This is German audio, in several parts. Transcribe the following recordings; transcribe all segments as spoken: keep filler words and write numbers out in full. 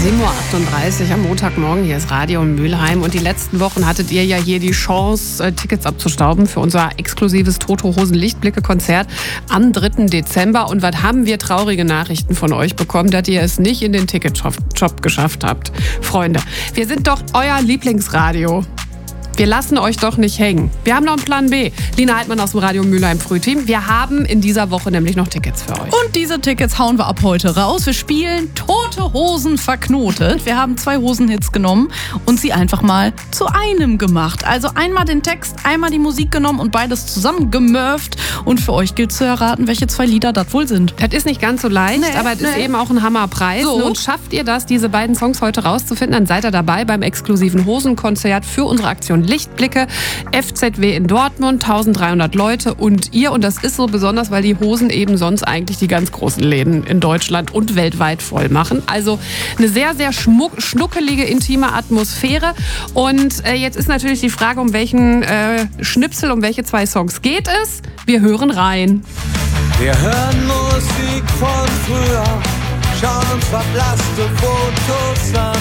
sieben Uhr achtunddreißig am Montagmorgen, hier ist Radio Mülheim und die letzten Wochen hattet ihr ja hier die Chance, Tickets abzustauben für unser exklusives Tote Hosen Lichtblicke-Konzert am dritten Dezember. Und was haben wir traurige Nachrichten von euch bekommen, dass ihr es nicht in den Ticketshop geschafft habt. Freunde, wir sind doch euer Lieblingsradio. Wir lassen euch doch nicht hängen. Wir haben noch einen Plan B. Lina Heidmann aus dem Radio Mülheim Frühteam. Wir haben in dieser Woche nämlich noch Tickets für euch. Und diese Tickets hauen wir ab heute raus. Wir spielen Tote Hosen verknotet. Wir haben zwei Hosenhits genommen und sie einfach mal zu einem gemacht. Also einmal den Text, einmal die Musik genommen und beides zusammengemurft. Und für euch gilt zu erraten, welche zwei Lieder das wohl sind. Das ist nicht ganz so leicht, nee, aber es nee. ist eben auch ein Hammerpreis. So. Und schafft ihr das, diese beiden Songs heute rauszufinden, dann seid ihr dabei beim exklusiven Hosenkonzert für unsere Aktion Lichtblicke, F Z W in Dortmund, eintausenddreihundert Leute und ihr. Und das ist so besonders, weil die Hosen eben sonst eigentlich die ganz großen Läden in Deutschland und weltweit voll machen. Also eine sehr, sehr schmuck, schnuckelige, intime Atmosphäre. Und äh, jetzt ist natürlich die Frage, um welchen äh, Schnipsel, um welche zwei Songs geht es? Wir hören rein. Wir hören Musik von früher, schauen uns verblasste Fotos an.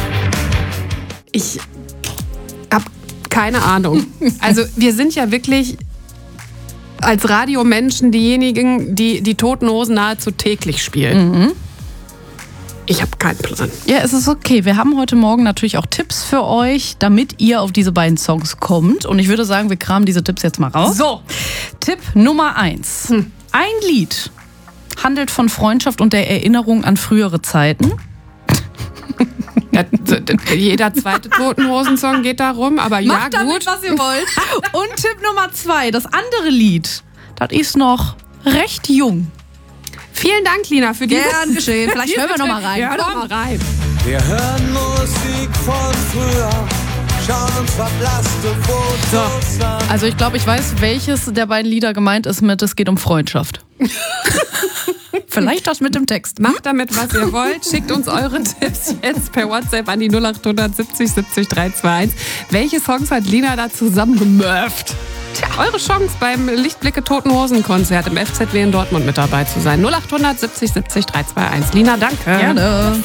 Ich hab keine Ahnung. Also wir sind ja wirklich als Radiomenschen diejenigen, die die Toten Hosen nahezu täglich spielen. Mhm. Ich habe keinen Plan. Ja, es ist okay. Wir haben heute Morgen natürlich auch Tipps für euch, damit ihr auf diese beiden Songs kommt. Und ich würde sagen, wir kramen diese Tipps jetzt mal raus. So. Tipp Nummer eins. Hm. Ein Lied handelt von Freundschaft und der Erinnerung an frühere Zeiten. Ja, jeder zweite Toten Hosen-Song geht darum, aber ja, Macht damit, gut. was ihr wollt. Und Tipp Nummer zwei, das andere Lied, das ist noch recht jung. Vielen Dank, Lina, für diese... Gern geschehen. Vielleicht hören wir noch mal rein. Ja, hör doch mal rein. Wir hören Musik von früher, schauen uns verblasste Fotos So. an. Also ich glaube, ich weiß, welches der beiden Lieder gemeint ist mit Es geht um Freundschaft. Vielleicht das mit dem Text. Macht damit, was ihr wollt. Schickt uns eure Tipps jetzt per WhatsApp an die null acht siebzig siebzig drei zwei eins. Welche Songs hat Lina da zusammengemurft? Tja, eure Chance beim Lichtblicke Toten Hosen Konzert im F Z W in Dortmund mit dabei zu sein. null acht siebzig siebzig drei zwei eins. Lina, danke. Gerne.